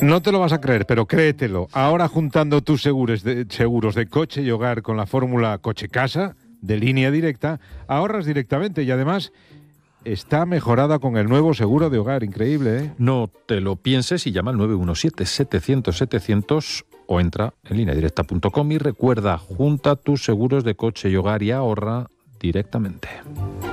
No te lo vas a creer, pero créetelo. Ahora juntando tus seguros de coche y hogar con la fórmula coche-casa de Línea Directa, ahorras directamente y además está mejorada con el nuevo seguro de hogar. Increíble, ¿eh? No te lo pienses y llama al 917-700-700 o entra en lineadirecta.com y recuerda, junta tus seguros de coche y hogar y ahorra directamente.